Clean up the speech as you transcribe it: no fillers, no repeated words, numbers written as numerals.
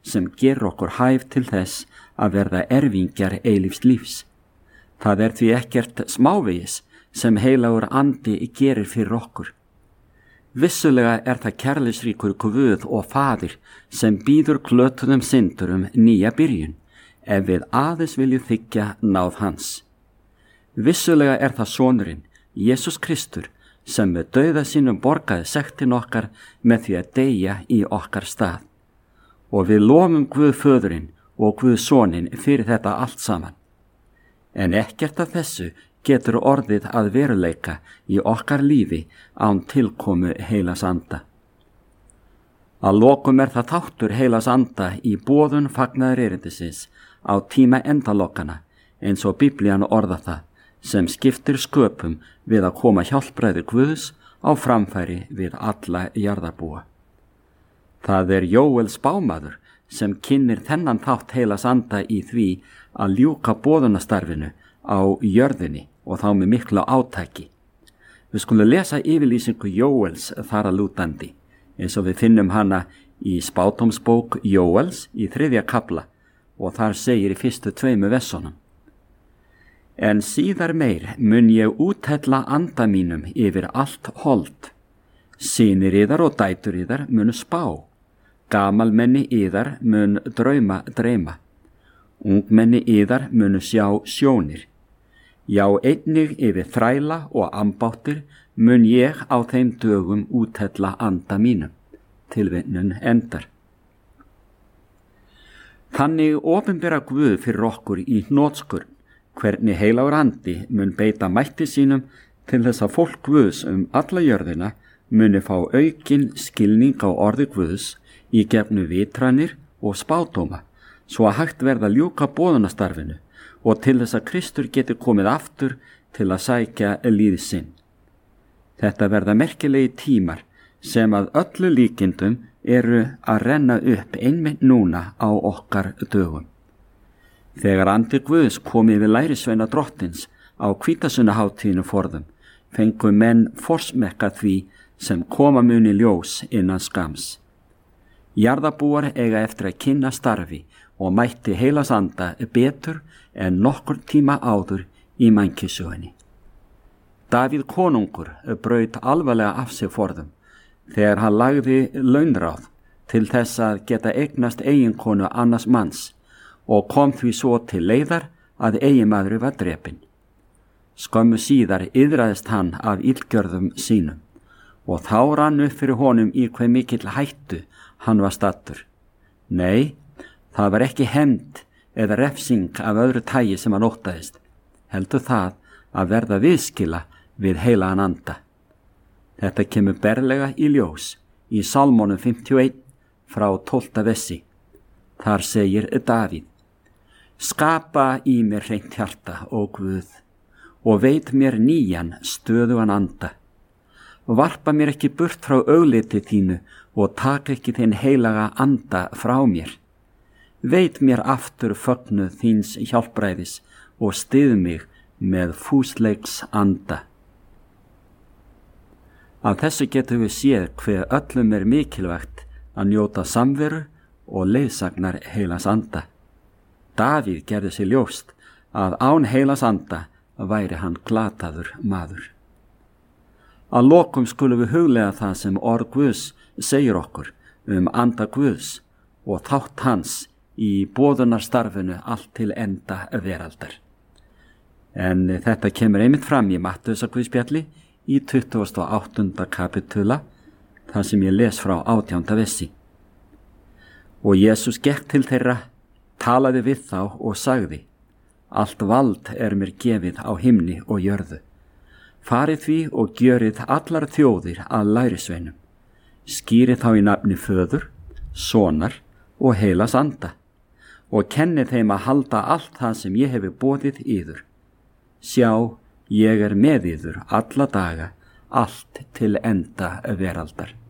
sem gerir okkur hæf til þess að verða erfingjar eilífs lífs. Það því ekkert smávegis sem heilagur andi gerir fyrir okkur. Vissulega það kærleysríkur Guð og Faðir sem býður glötuðum syndurum nýja byrjun, ef við aðeins viljum þiggja náð hans. Vissulega það sonurinn, Jesús Kristur, sem með dauða sínum borgaði sektin okkar með því að deyja í okkar stað. Og við lofum Guð föðurinn og Guð soninn fyrir þetta allt saman. En ekkert af þessu getur orðið að veruleika í okkar lífi án tilkomu heilags anda. Að lokum það þáttur heilags anda í boðun fagnaðar erindisins á tíma endalokkana, eins og Biblían orða það, sem skiptir sköpum við að koma hjálpræði Guðs á framfæri við alla jarðarbúa. Það Jóel spámaður sem kynnir þennan þátt heilags anda í því að ljúka boðunastarfinu á jörðinni og þá með miklu átaki. Við skulum lesa yfirlýsingu Jóels þar að lútandi, eins og við finnum hana í spádómsbók Jóels í 3. kafla og þar segir í fyrstu 2 versunum: En síðar meir mun ég úthella anda mínum yfir allt hold. Synir yðar og dætur yðar munu spá. Gamalmenni yðar mun dreyma. Ungmenni yðar munu sjá sjónir. Já, einnig yfir þræla og ambáttir mun ég á þeim dögum úthella anda mínum. Tilvitnun endar. Þannig opinbera Guð fyrir okkur í hnotskurn hvernig heilagur andi mun beita mætti sínum til þess að fólk Guðs alla jörðina muni fá aukinn skilning á orði Guðs í gefnu vitranir og spádóma, svo að hægt verða ljúka boðunastarfinu og til þess að Kristur geti komið aftur til að sækja líð sinn. Þetta verða merkilegi tímar sem að öllu líkindum eru að renna upp einmitt núna á okkar dögum. Þegar andi Guðs kom yfir lærisveina drottins á hvítasunnuhátíðinu forðum, fengu menn forsmekka því sem koma muni ljós innan skams. Jarðarbúar eiga eftir að kynna starfi og mætti heilags anda betur en nokkur tíma áður í mannkynssögunni. Davíð konungur braut alvarlega af sig forðum þegar hann lagði launráð til þess að geta eignast eiginkonu annars manns og kom því svo til leiðar að eiginmaður var drepinn. Skömmu síðar iðraðist hann af illgjörðum sínum og þá rann upp fyrir honum í hve mikill hættu hann var staddur. Nei, það var ekki hefnd eða refsing af öðru tagi sem hann óttaðist, heldur það að verða viðskila við heilagan anda. Þetta kemur berlega í ljós í Salmónum 51 frá 12. versi. Þar segir Davíð: Skapa í mér hreint hjarta, ó Guð, og veit mér nýjan stöðugan anda. Varpa mér ekki burt frá augliti þínu og taka ekki þinn heilaga anda frá mér. Veit mér aftur fögnuð þíns hjálpræðis og styð mig með fúsleiks anda. Af þessu getum við séð hve öllum mikilvægt að njóta samveru og leiðsagnar heilags anda. Davíð gerði sér ljóst að án heilags anda væri hann glataður maður. Að lokum skulum við huglega það sem orð Guðs segir okkur anda Guðs og þátt hans í boðunarstarfinu allt til enda veraldar. En þetta kemur einmitt fram í Mattheusarguðspjalli í 28. kapitula, þar sem ég les frá 18. versi. Og Jesús gekk til þeirra, talaði við þá og sagði: Allt vald mér gefið á himni og jörðu. Farið því og gjörið allar þjóðir að lærisveinum. Skýrið þá í nafni Föður, Sonar og heilags anda og kennið þeim að halda allt það sem ég hefi boðið yður. Sjá, ég með yður alla daga, allt til enda veraldar.